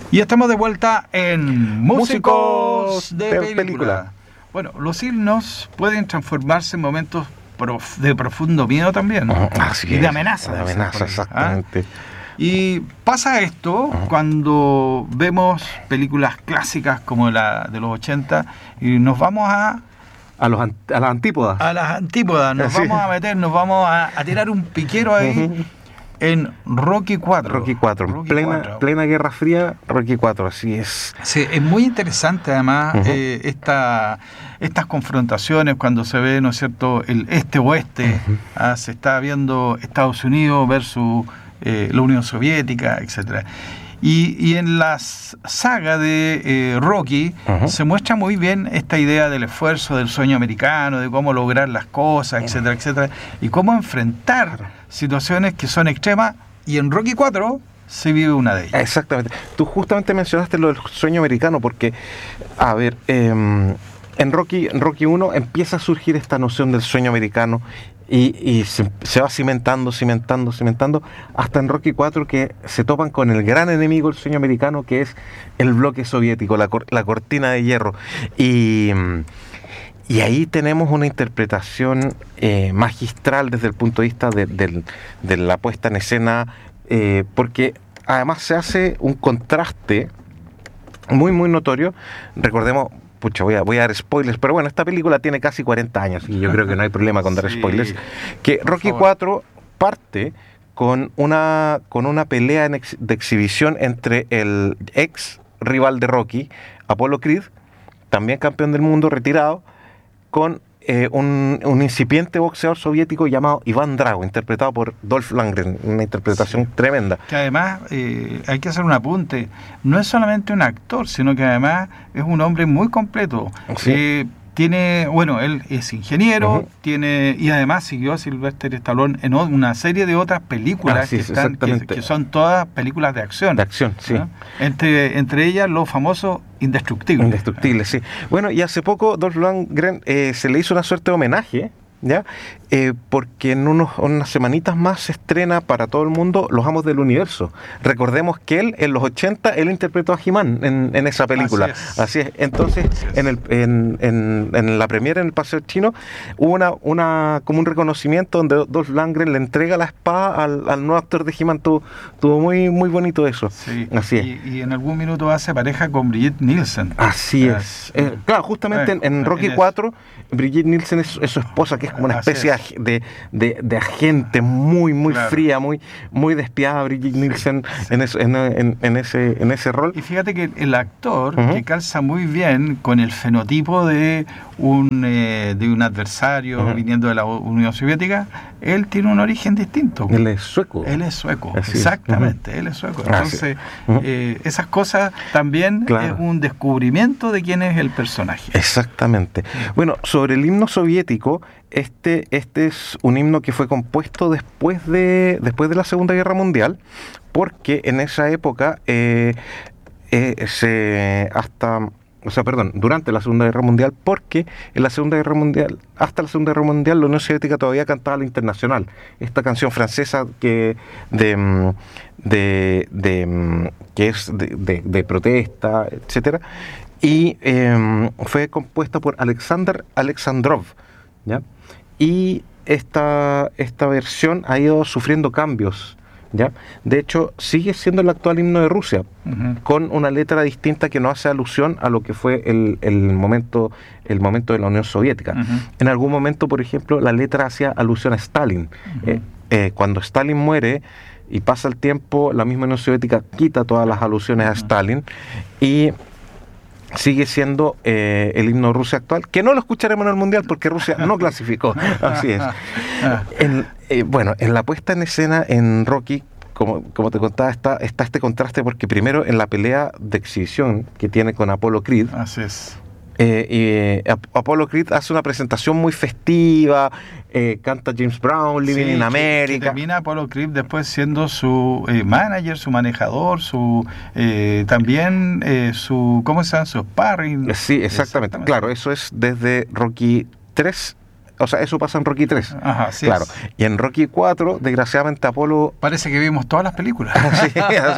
Y estamos de vuelta en Músicos de Película. Bueno, los himnos pueden transformarse en momentos de profundo miedo también, ¿no? Y de amenaza. De amenaza, exactamente. Y pasa esto cuando vemos películas clásicas como la de los 80 y nos vamos a las antípodas. A las antípodas, nos vamos a tirar un piquero ahí. En Rocky 4. Rocky 4, plena Guerra Fría, Rocky 4, así es. Sí, es muy interesante además estas confrontaciones cuando se ve, ¿no es cierto?, el este-oeste. Se está viendo Estados Unidos versus la Unión Soviética, etcétera. Y en la saga de Rocky se muestra muy bien esta idea del esfuerzo, del sueño americano, de cómo lograr las cosas, etcétera, etcétera, y cómo enfrentar situaciones que son extremas, y en Rocky 4 se vive una de ellas. Exactamente. Tú justamente mencionaste lo del sueño americano, porque, a ver, en Rocky 1 empieza a surgir esta noción del sueño americano, y se va cimentando, hasta en Rocky 4 que se topan con el gran enemigo del sueño americano, que es el bloque soviético, la cortina de hierro. Y ahí tenemos una interpretación magistral desde el punto de vista de la puesta en escena, porque además se hace un contraste muy, muy notorio. Recordemos, voy a dar spoilers, pero bueno, esta película tiene casi 40 años y yo creo que no hay problema con dar spoilers. Que Rocky 4 parte con una pelea de exhibición entre el ex rival de Rocky, Apollo Creed, también campeón del mundo retirado, con un incipiente boxeador soviético llamado Iván Drago, interpretado por Dolph Lundgren, una interpretación tremenda. Que además hay que hacer un apunte, no es solamente un actor, sino que además es un hombre muy completo. Sí. Él es ingeniero, y además siguió a Sylvester Stallone en una serie de otras películas que son todas películas de acción. De acción, sí. ¿No? Entre ellas los famosos Indestructibles. Indestructibles, sí. Bueno, y hace poco Dolph Lundgren se le hizo una suerte de homenaje, ¿ya? Porque en unas semanitas más se estrena para todo el mundo Los Amos del Universo. Recordemos que él, en los 80, él interpretó a He-Man en esa película. Así es. Entonces, en la premiere en el Paseo Chino, hubo como un reconocimiento donde Dolph Lundgren le entrega la espada al nuevo actor de He-Man. Tuvo muy, muy bonito eso. Sí. Así es. Y en algún minuto hace pareja con Brigitte Nielsen. Así es. Claro, justamente en Rocky 4, Brigitte Nielsen es su esposa, que es como una especie de agente muy, muy fría, muy, muy despiadada, Brigitte Nielsen en ese rol. Y fíjate que el actor que calza muy bien con el fenotipo de un adversario viniendo de la Unión Soviética, él tiene un origen distinto. Él es sueco. Él es sueco, exactamente, él es sueco. Entonces, esas cosas también es un descubrimiento de quién es el personaje. Exactamente. Bueno, sobre el himno soviético, este es un himno que fue compuesto después de la Segunda Guerra Mundial, porque en esa época durante la Segunda Guerra Mundial, porque en la Segunda Guerra Mundial, hasta la Segunda Guerra Mundial, la Unión Soviética todavía cantaba la Internacional, esta canción francesa que es de protesta, etcétera, y fue compuesta por Alexander Alexandrov, ¿ya? Y esta versión ha ido sufriendo cambios, ¿ya? De hecho, sigue siendo el actual himno de Rusia, con una letra distinta que no hace alusión a lo que fue el momento de la Unión Soviética. En algún momento, por ejemplo, la letra hacía alusión a Stalin. Cuando Stalin muere y pasa el tiempo, la misma Unión Soviética quita todas las alusiones a Stalin y sigue siendo el himno de Rusia actual, que no lo escucharemos en el Mundial porque Rusia no clasificó. Así es. En la puesta en escena en Rocky, como te contaba, está este contraste, porque primero en la pelea de exhibición que tiene con Apollo Creed, así es. Apollo Creed hace una presentación muy festiva, canta James Brown, Living in America. Que termina Apollo Creed después siendo su manager, su manejador, también su, ¿cómo se llama? Su sparring. Sí, exactamente. Claro, eso es desde Rocky 3 o sea, eso pasa en Rocky 3. Ajá, sí. Claro. Y en Rocky 4, desgraciadamente, Apolo... Parece que vimos todas las películas. Así.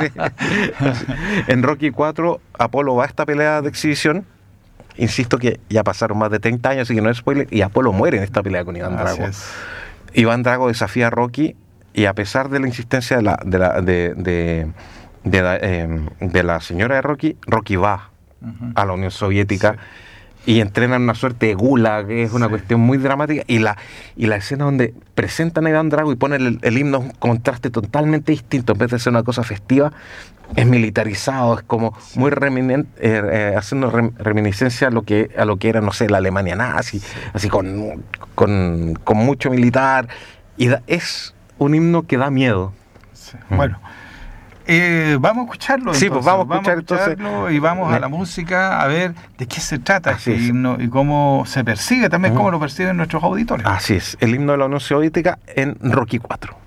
En Rocky 4, Apolo va a esta pelea de exhibición. Insisto que ya pasaron más de 30 años, así que no es spoiler, y Apolo muere en esta pelea con Iván Drago. Iván Drago desafía a Rocky, y a pesar de la insistencia de la señora de Rocky, Rocky va a la Unión Soviética y entrenan una suerte de gulag, que es una cuestión muy dramática, y la escena donde presentan a Iván Drago y ponen el himno, es un contraste totalmente distinto. En vez de ser una cosa festiva, es militarizado, es como muy haciendo reminiscencia a lo que era, no sé, la Alemania nazi, así con mucho militar, y es un himno que da miedo. Bueno, vamos a escucharlo. Sí, pues vamos a escucharlo entonces, y vamos a la música a ver de qué se trata este himno y cómo se persigue también, cómo lo perciben nuestros auditores. Así es, el himno de la Unión Soviética en Rocky 4.